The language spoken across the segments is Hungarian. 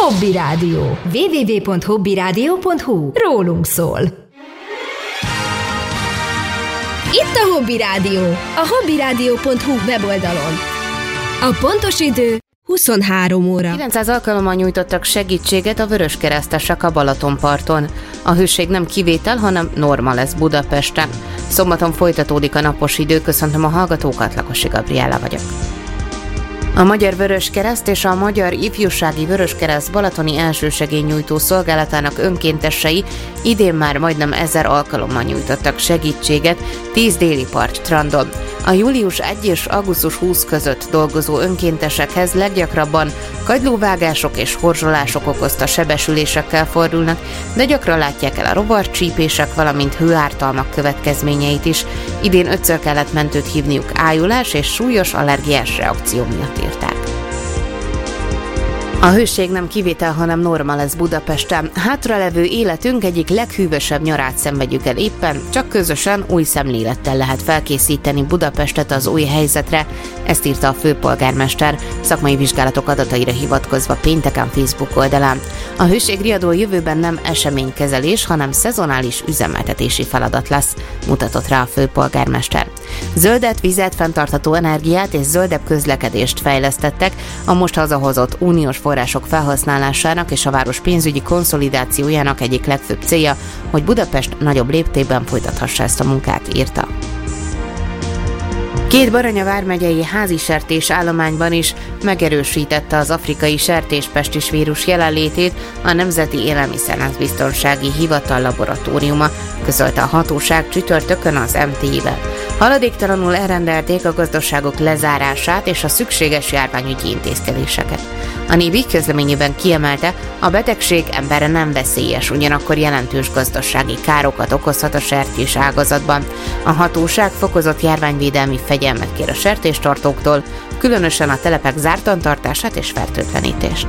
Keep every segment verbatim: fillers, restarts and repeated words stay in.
Hobby Rádió. double-u double-u double-u pont hobby rádió pont hu. Rólunk szól. Itt a Hobby Rádió, a hobby rádió pont hu weboldalon. A pontos idő huszonhárom óra. kilencszáz alkalommal nyújtottak segítséget a vöröskeresztesek a Balatonparton. A hőség nem kivétel, hanem norma lesz Budapesten. Szombaton folytatódik a napos idő, köszöntöm a hallgatókat, Lakosi Gabriella vagyok. A Magyar Vöröskereszt és a Magyar Ifjúsági Vöröskereszt balatoni elsősegélynyújtó szolgálatának önkéntesei idén már majdnem ezer alkalommal nyújtottak segítséget tíz déli partstrandon. A július elseje és augusztus huszadika között dolgozó önkéntesekhez leggyakrabban kagylóvágások és horzsolások okozta sebesülésekkel fordulnak, de gyakran látják el a rovarcsípések, valamint hőártalmak következményeit is. Idén ötször kellett mentőt hívniuk ájulás és súlyos allergiás reakció miatt írták. A hőség nem kivétel, hanem norma lesz Budapesten. Hátralevő életünk egyik leghűvösebb nyarát szenvedjük el éppen, csak közösen új szemlélettel lehet felkészíteni Budapestet az új helyzetre, ezt írta a főpolgármester, szakmai vizsgálatok adataira hivatkozva pénteken Facebook oldalán. A hőség riadó jövőben nem eseménykezelés, hanem szezonális üzemeltetési feladat lesz, mutatott rá a főpolgármester. Zöldet, vizet, fenntartható energiát és zöldebb közlekedést fejlesztettek, a most hazahozott uniós források felhasználásának és a város pénzügyi konszolidációjának egyik legfőbb célja, hogy Budapest nagyobb léptékben folytathassa ezt a munkát, írta. Két Baranya vármegyei házi sertés állományban is megerősítette az afrikai sertéspestis vírus jelenlétét a Nemzeti Élelmiszerbiztonsági Hivatal laboratóriuma, közölte a hatóság csütörtökön az em té i-vel. Haladéktalanul elrendelték a gazdaságok lezárását és a szükséges járványügyi intézkedéseket. A NÉBI közleményében kiemelte, a betegség emberre nem veszélyes, ugyanakkor jelentős gazdasági károkat okozhat a sertés ágazatban. A hatóság fokozott járványvédelmi fegyelmet kér a sertéstartóktól, különösen a telepek zártantartását és fertőtlenítést.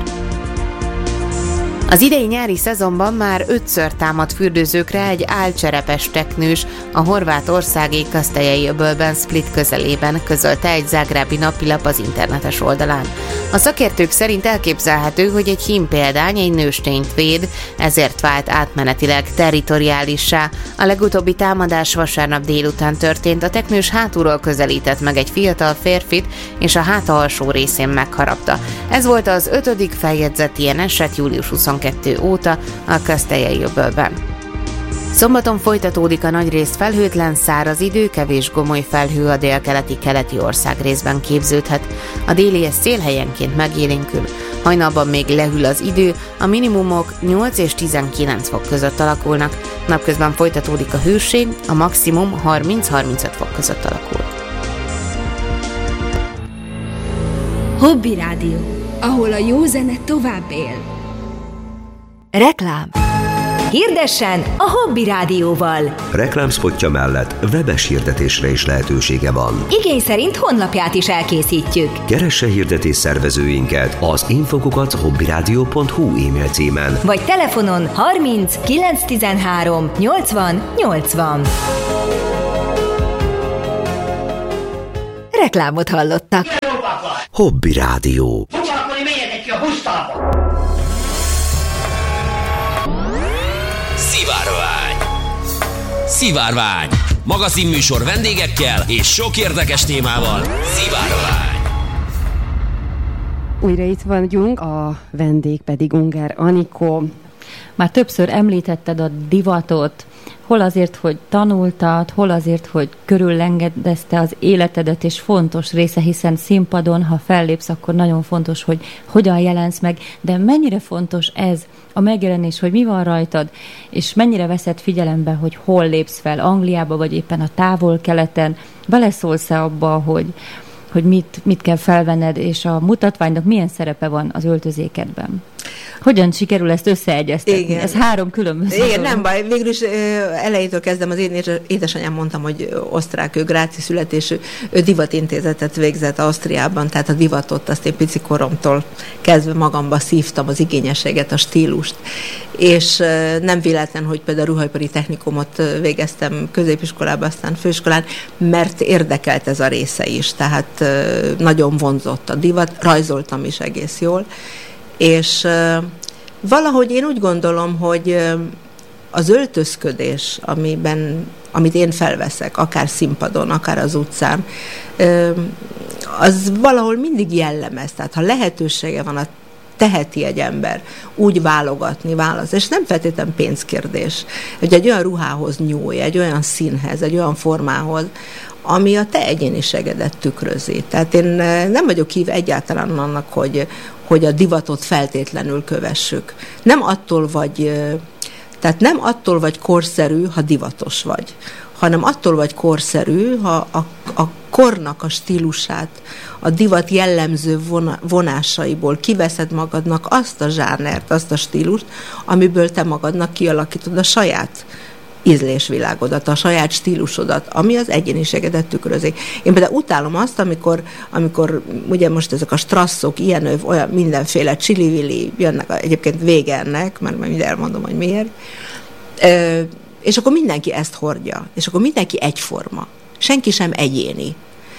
Az idei nyári szezonban már ötször támadt fürdőzőkre egy álcserepes teknős a horvátországi Kaszteljai-öbölben Split közelében, közölte egy zágrábi napilap az internetes oldalán. A szakértők szerint elképzelhető, hogy egy hímpéldány egy nőstényt véd, ezért vált átmenetileg territoriálissá. A legutóbbi támadás vasárnap délután történt, a teknős hátulról közelített meg egy fiatal férfit, és a háta alsó részén megharapta. Ez volt az ötödik feljegyzett ilyen eset július huszonkettő óta a Kaszteljai-öbölben. Szombaton folytatódik a nagyrészt felhőtlen száraz idő, kevés gomoly felhő a délkeleti keleti országrészben képződhet. A délies szél helyenként megélénkül. Hajnalban még lehűl az idő, a minimumok nyolc és tizenkilenc fok között alakulnak. Napközben folytatódik a hőség, a maximum harminc-harmincöt fok között alakul. Hobby Rádió, ahol a jó zene tovább él. Reklám. Hirdessen a Hobby Rádióval. Reklámspotja mellett webes hirdetésre is lehetősége van. Igény szerint honlapját is elkészítjük. Keresse hirdetés szervezőinket az infokukat hobbyrádió pont hu e-mail címen. Vagy telefonon harminc kilencszáztizenhárom nyolcvan nyolcvan. Reklámot hallottak. Hobby Rádió. Szivárvány. Szivárvány. Magazinműsor vendégekkel és sok érdekes témával. Szivárvány. Újra itt vagyunk, a vendég pedig Unger Anikó. Már többször említetted a divatot, hol azért, hogy tanultad, hol azért, hogy körüllengedezte az életedet, és fontos része, hiszen színpadon, ha fellépsz, akkor nagyon fontos, hogy hogyan jelensz meg, de mennyire fontos ez a megjelenés, hogy mi van rajtad, és mennyire veszed figyelembe, hogy hol lépsz fel, Angliába, vagy éppen a távol-keleten, beleszólsz-e abba, hogy, hogy mit, mit kell felvenned, és a mutatványnak milyen szerepe van az öltözékedben? Hogyan sikerül ezt összeegyeztetni? Igen. Ez három különböző. Igen, nem baj. Végül is elejétől kezdem, az én édesanyám mondtam, hogy osztrák, ő gráci születésű, ő divatintézetet végzett Ausztriában, tehát a divatot azt én pici koromtól kezdve magamba szívtam, az igényességet, a stílust. És nem véletlen, hogy például a ruhaipari technikumot végeztem középiskolában, aztán főiskolán, mert érdekelt ez a része is, tehát nagyon vonzott a divat, rajzoltam is egész jól, és Valahogy én úgy gondolom, hogy az öltözködés, amiben, amit én felveszek, akár színpadon, akár az utcán, az valahol mindig jellemez. Tehát ha lehetősége van, a teheti egy ember úgy válogatni, választ, és nem feltétlenül pénzkérdés, hogy egy olyan ruhához nyúlj, egy olyan színhez, egy olyan formához, ami a te egyéniségedet tükrözi. Tehát én nem vagyok hív egyáltalán annak, hogy, hogy a divatot feltétlenül kövessük. Nem attól vagy, tehát nem attól vagy korszerű, ha divatos vagy, hanem attól vagy korszerű, ha a, a kornak a stílusát, a divat jellemző vonásaiból kiveszed magadnak azt a zsánert, azt a stílust, amiből te magadnak kialakítod a saját ízlésvilágodat, a saját stílusodat, ami az egyéniségedet tükrözi. Én például utálom azt, amikor, amikor ugye most ezek a strasszok, ilyen, olyan mindenféle csili-vili jönnek, egyébként vége ennek, mert majd mindjárt elmondom, hogy miért, Ö, és akkor mindenki ezt hordja, és akkor mindenki egyforma. Senki sem egyéni.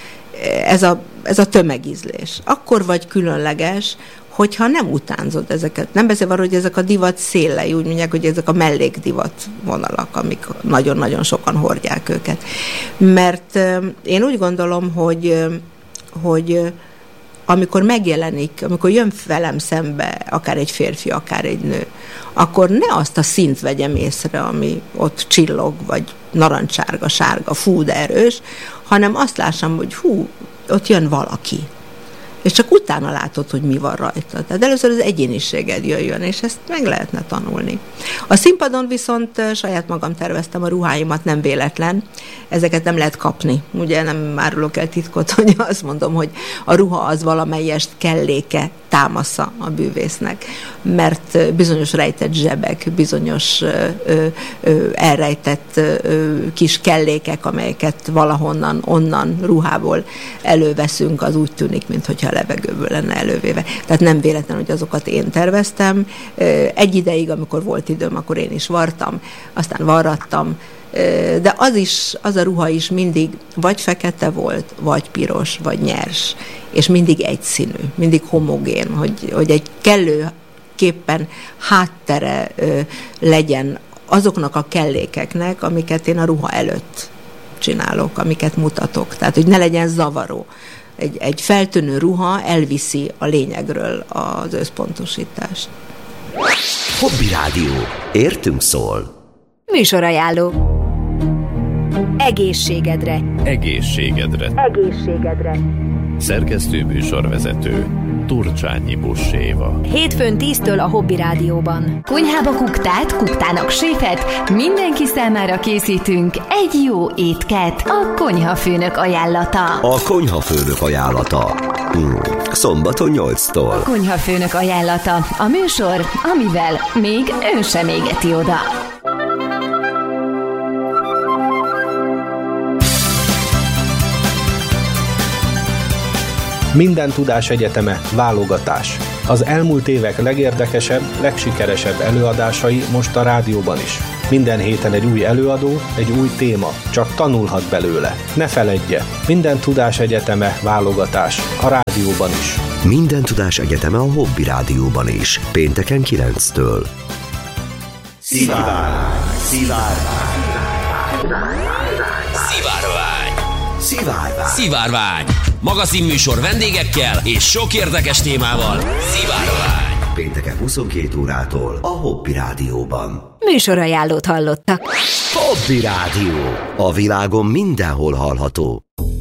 Ez a, ez a tömegízlés. Akkor vagy különleges, hogyha nem utánzod ezeket. Nem beszélve arról, hogy ezek a divat szélei, úgy mondják, hogy ezek a mellékdivat vonalak, amik nagyon-nagyon sokan hordják őket. Mert euh, én úgy gondolom, hogy, euh, hogy euh, amikor megjelenik, amikor jön velem szembe akár egy férfi, akár egy nő, akkor ne azt a színt vegyem észre, ami ott csillog, vagy narancsárga, sárga, fú, de erős, hanem azt lássam, hogy hú, ott jön valaki. És csak utána látod, hogy mi van rajta. Tehát először az egyéniséged jöjjön, és ezt meg lehetne tanulni. A színpadon viszont saját magam terveztem a ruháimat, nem véletlen. Ezeket nem lehet kapni. Ugye nem árulok el titkot, hogy azt mondom, hogy a ruha az valamelyest kelléke, támasza a bűvésznek. Mert bizonyos rejtett zsebek, bizonyos ö, ö, elrejtett ö, kis kellékek, amelyeket valahonnan, onnan, ruhából előveszünk, az úgy tűnik, mintha a levegőből lenne elővéve. Tehát nem véletlen, hogy azokat én terveztem. Egy ideig, amikor volt időm, akkor én is vartam, aztán varrattam, de az is, az a ruha is mindig vagy fekete volt, vagy piros, vagy nyers, és mindig egyszínű, mindig homogén, hogy, hogy egy kellőképpen háttere legyen azoknak a kellékeknek, amiket én a ruha előtt csinálok, amiket mutatok. Tehát, hogy ne legyen zavaró. Egy, egy feltűnő ruha elviszi a lényegről az összpontosítást. Hobby Rádió. Értünk szól. Műsorajánló. Egészségedre. Egészségedre. Egészségedre. Szerkesztő műsorvezető Turcsányi Buss-Éva. Hétfőn tíztől a Hobby Rádióban. Konyhába kuktát, kuktának séfet, mindenki számára készítünk egy jó étket. A konyhafőnök ajánlata. A konyhafőnök ajánlata. Hmm. Szombaton nyolctól. A konyhafőnök ajánlata. A műsor, amivel még ön sem égeti oda. Minden Tudás Egyeteme válogatás. Az elmúlt évek legérdekesebb, legsikeresebb előadásai most a rádióban is. Minden héten egy új előadó, egy új téma, csak tanulhat belőle. Ne feledje, Minden Tudás Egyeteme válogatás a rádióban is. Minden Tudás Egyeteme a Hobby Rádióban is. Pénteken kilenctől. Szivárvány. Szivárvány. Szivárvány. Szivárvány. Szivárvány. Magazinműsor vendégekkel és sok érdekes témával. Szivárvány. Pénteken huszonkét órától a Hobby Rádióban. Műsorajánlót hallottak. Hobby Rádió. A világon mindenhol hallható.